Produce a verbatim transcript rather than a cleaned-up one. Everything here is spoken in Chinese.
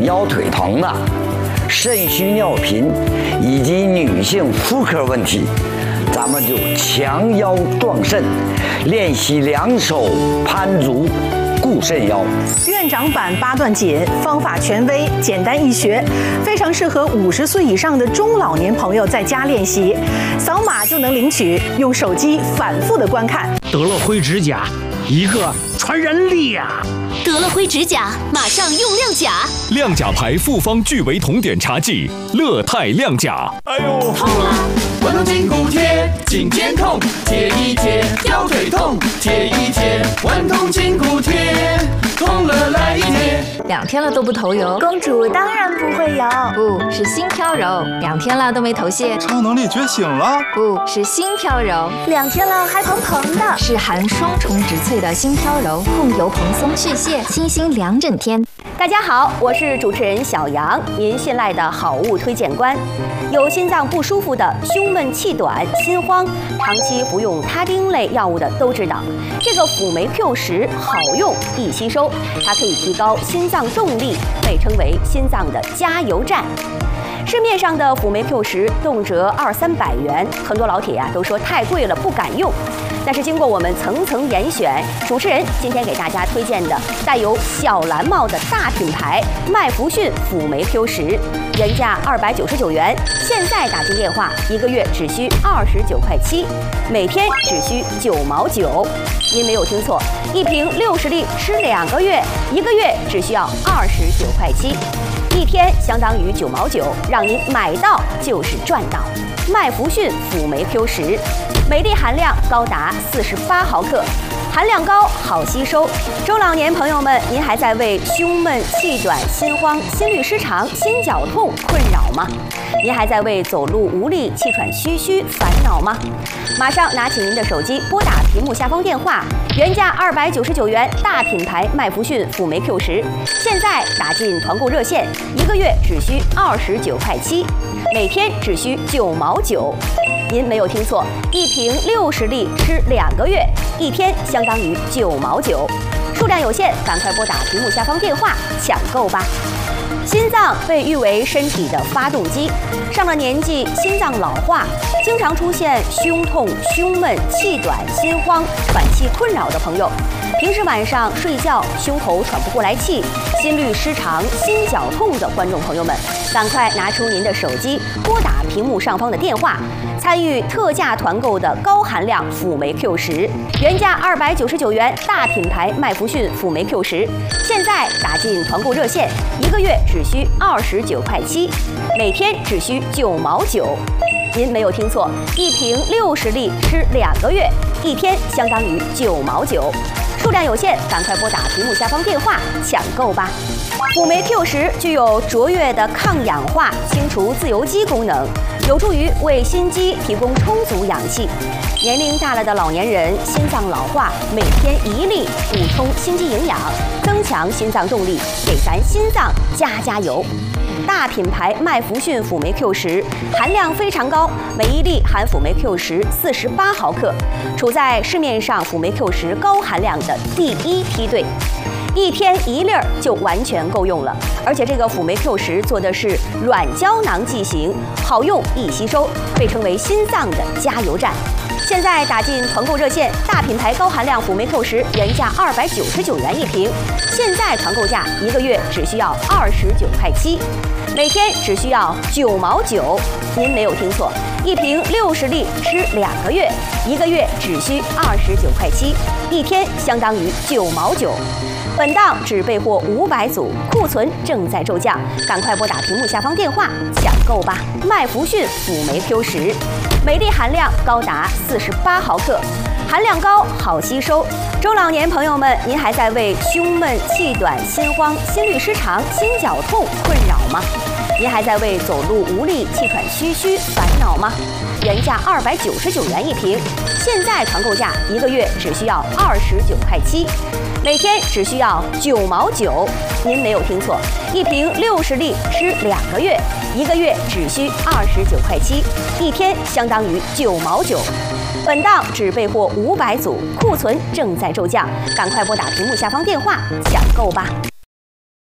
腰腿疼的、肾虚尿频以及女性妇科问题，咱们就强腰壮肾，练习两手攀足，固肾腰。 院长版八段锦方法权威，简单易学，非常适合五十岁以上的中老年朋友在家练习，扫码就能领取，用手机反复的观看。 德乐辉指甲，一个传人力呀、啊！ 德乐辉指甲，马上用亮甲。 亮甲牌复方聚维酮碘茶剂，乐泰亮甲。 哎呦，痛啊！关痛筋骨贴，颈肩痛，贴一贴；腰腿痛，贴一贴。关痛筋骨贴，痛了来一贴。 两天了都不头油， 公主当然不会油， 不是心飘柔。两天了都没头屑， 超能力觉醒了， 不是心飘柔。 两天了还蓬蓬的， 是含双重植萃的心飘柔，控油蓬松去屑，清新两整天。 大家好，我是主持人小杨，您信赖的好物推荐官。有心脏不舒服的、胸闷气短、心慌，长期服用他汀类药物的都知道，这个辅酶 Q 十好用易吸收，它可以提高心脏动力，被称为心脏的加油站。市面上的辅酶 Q 十动辄二三百元，很多老铁呀、啊、都说太贵了不敢用。但是经过我们层层严选，主持人今天给大家推荐的带有小蓝帽的大品牌麦弗逊辅酶 Q 十，原价二百九十九元，现在打进电话一个月只需二十九块七，每天只需九毛九。您没有听错，一瓶六十粒吃两个月，一个月只需要二十九块七。一天相当于九毛九，让您买到就是赚到。麦弗逊辅酶 Q 十，每粒含量高达四十八毫克，含量高，好吸收。中老年朋友们，您还在为胸闷、气短、心慌、心律失常、心绞痛困扰吗？您还在为走路无力、气喘吁吁烦恼吗？马上拿起您的手机，拨打屏幕下方电话，原价二百九十九元，大品牌麦弗逊辅酶 Q 十，现在打进团购热线，一个月只需二十九块七，每天只需九毛九。您没有听错，一瓶六十粒吃两个月，一天相当于九毛九，数量有限，赶快拨打屏幕下方电话抢购吧。心脏被誉为身体的发动机，上了年纪，心脏老化，经常出现胸痛、胸闷、气短、心慌、喘气困扰的朋友，平时晚上睡觉胸口喘不过来气、心律失常、心绞痛的观众朋友们，赶快拿出您的手机，拨打屏幕上方的电话，参与特价团购的高含量辅酶 Q 十，原价二百九十九元，大品牌麦弗逊辅酶 Q 十，现在打进团购热线，一个月只需二十九块七，每天只需九毛九。您没有听错，一瓶六十粒吃两个月，一天相当于九毛九，数量有限，赶快拨打屏幕下方电话抢购吧。辅酶 Q 十具有卓越的抗氧化、清除自由基功能，有助于为心肌提供充足氧气。年龄大了的老年人心脏老化，每天一粒补充心肌营养，增强心脏动力，给咱心脏加加油。大品牌麦弗逊辅酶 Q 十含量非常高，每一粒含辅酶 Q 十四十八毫克，处在市面上辅酶 Q 十高含量的第一梯队。一天一粒儿就完全够用了，而且这个辅酶 Q 十做的是软胶囊剂型，好用易吸收，被称为心脏的加油站。现在打进团购热线，大品牌高含量辅酶 Q 十原价二百九十九元一瓶，现在团购价一个月只需要二十九块七，每天只需要九毛九。您没有听错，一瓶六十粒吃两个月，一个月只需二十九块七，一天相当于九毛九。本档只备货五百组，库存正在骤降，赶快拨打屏幕下方电话抢购吧！麦弗逊辅酶 Q 十，每粒含量高达四十八毫克，含量高，好吸收。中老年朋友们，您还在为胸闷、气短、心慌、心律失常、心绞痛困扰吗？您还在为走路无力、气喘吁吁烦恼吗？原价二百九十九元一瓶，现在团购价一个月只需要二十九块七，每天只需要九毛九。您没有听错，一瓶六十粒吃两个月，一个月只需二十九块七，一天相当于九毛九。本档只备货五百组，库存正在骤降，赶快拨打屏幕下方电话抢购吧。